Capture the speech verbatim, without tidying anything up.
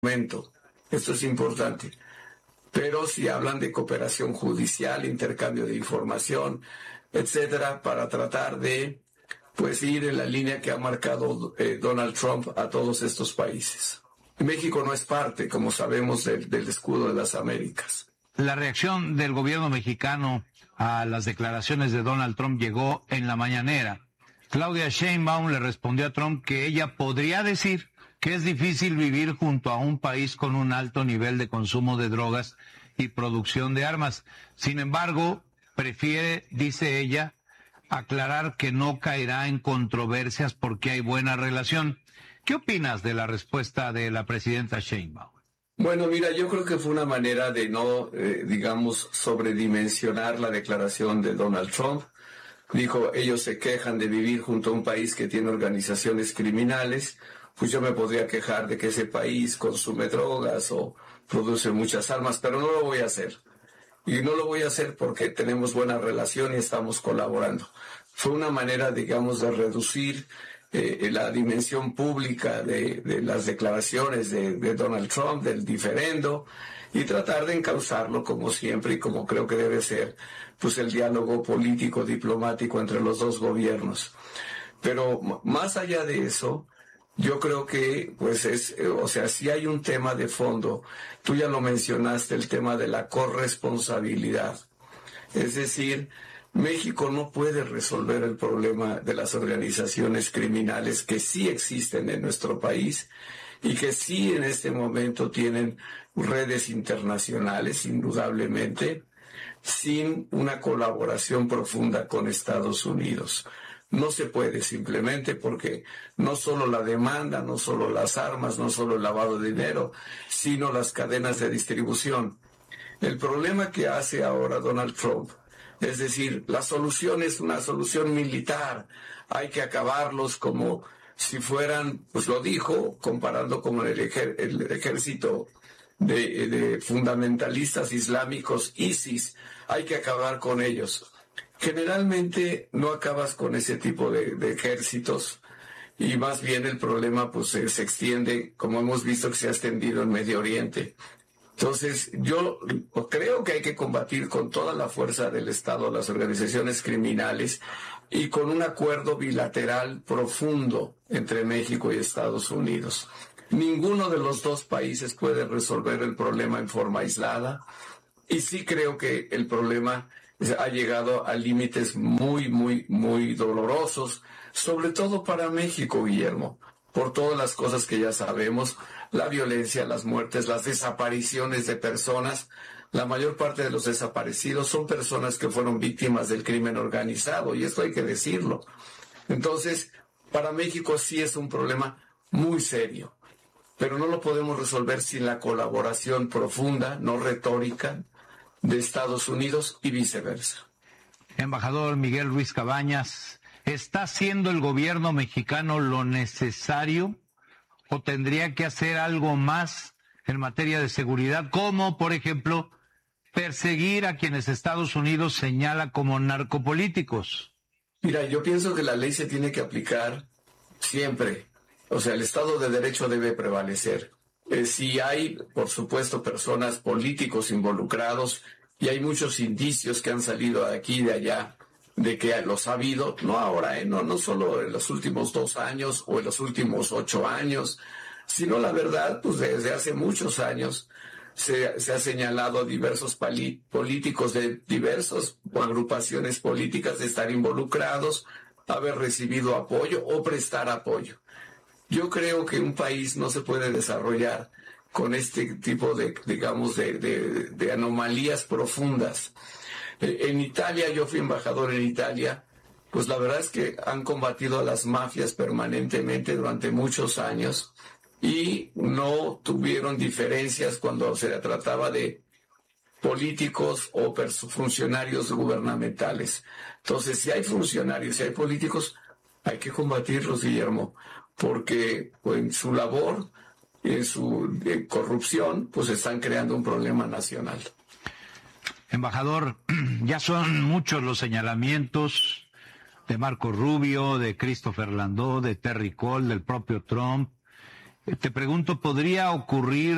momento. Esto es importante. Pero si hablan de cooperación judicial, intercambio de información, etcétera, para tratar de pues ir en la línea que ha marcado eh, Donald Trump a todos estos países. México no es parte, como sabemos, del, del escudo de las Américas. La reacción del gobierno mexicano a las declaraciones de Donald Trump llegó en la mañanera. Claudia Sheinbaum le respondió a Trump que ella podría decir que es difícil vivir junto a un país con un alto nivel de consumo de drogas y producción de armas. Sin embargo, prefiere, dice ella, aclarar que no caerá en controversias porque hay buena relación. ¿Qué opinas de la respuesta de la presidenta Sheinbaum? Bueno, mira, yo creo que fue una manera de no, eh, digamos, sobredimensionar la declaración de Donald Trump. Dijo, ellos se quejan de vivir junto a un país que tiene organizaciones criminales. Pues yo me podría quejar de que ese país consume drogas o produce muchas armas, pero no lo voy a hacer. Y no lo voy a hacer porque tenemos buena relación y estamos colaborando. Fue una manera, digamos, de reducir eh, la dimensión pública de, de las declaraciones de, de Donald Trump, del diferendo, y tratar de encauzarlo como siempre y como creo que debe ser, pues el diálogo político, diplomático entre los dos gobiernos. Pero más allá de eso, yo creo que, pues es, o sea, si hay un tema de fondo, tú ya lo mencionaste, el tema de la corresponsabilidad. Es decir, México no puede resolver el problema de las organizaciones criminales que sí existen en nuestro país y que sí en este momento tienen redes internacionales, indudablemente, sin una colaboración profunda con Estados Unidos. No se puede simplemente porque no solo la demanda, no solo las armas, no solo el lavado de dinero, sino las cadenas de distribución. El problema que hace ahora Donald Trump, es decir, la solución es una solución militar, hay que acabarlos como si fueran, pues lo dijo, comparando con el, ejer- el ejército de, de fundamentalistas islámicos, ISIS, hay que acabar con ellos. Generalmente no acabas con ese tipo de, de ejércitos y más bien el problema pues se, se extiende, como hemos visto que se ha extendido en Medio Oriente. Entonces yo creo que hay que combatir con toda la fuerza del Estado las organizaciones criminales y con un acuerdo bilateral profundo entre México y Estados Unidos. Ninguno de los dos países puede resolver el problema en forma aislada y sí creo que el problema ha llegado a límites muy, muy, muy dolorosos, sobre todo para México, Guillermo, por todas las cosas que ya sabemos, la violencia, las muertes, las desapariciones de personas. La mayor parte de los desaparecidos son personas que fueron víctimas del crimen organizado, y esto hay que decirlo. Entonces, para México sí es un problema muy serio, pero no lo podemos resolver sin la colaboración profunda, no retórica, de Estados Unidos y viceversa. Embajador Miguel Ruiz Cabañas, ¿está haciendo el gobierno mexicano lo necesario o tendría que hacer algo más en materia de seguridad, como, por ejemplo, perseguir a quienes Estados Unidos señala como narcopolíticos? Mira, yo pienso que la ley se tiene que aplicar siempre. O sea, el Estado de Derecho debe prevalecer. Eh, si hay, por supuesto, personas políticos involucrados, y hay muchos indicios que han salido de aquí y de allá, de que los ha habido, no ahora, eh, no, no solo en los últimos dos años o en los últimos ocho años, sino la verdad, pues desde hace muchos años se, se ha señalado a diversos pali- políticos de diversas agrupaciones políticas de estar involucrados, haber recibido apoyo o prestar apoyo. Yo creo que un país no se puede desarrollar con este tipo de, digamos, de, de, de anomalías profundas. En Italia, yo fui embajador en Italia, pues la verdad es que han combatido a las mafias permanentemente durante muchos años y no tuvieron diferencias cuando se trataba de políticos o funcionarios gubernamentales. Entonces, si hay funcionarios, si hay políticos, hay que combatirlos, Guillermo, porque pues, en su labor, en su eh, corrupción, pues están creando un problema nacional. Embajador, ya son muchos los señalamientos de Marco Rubio, de Christopher Landó, de Terry Cole, del propio Trump. Te pregunto, ¿podría ocurrir